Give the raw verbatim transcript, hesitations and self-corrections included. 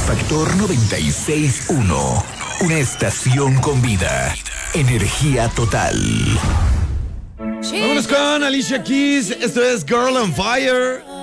Factor noventa y seis punto uno. Una estación con vida. Energía total. Vámonos con Alicia Keys. Esto es Girl on Fire.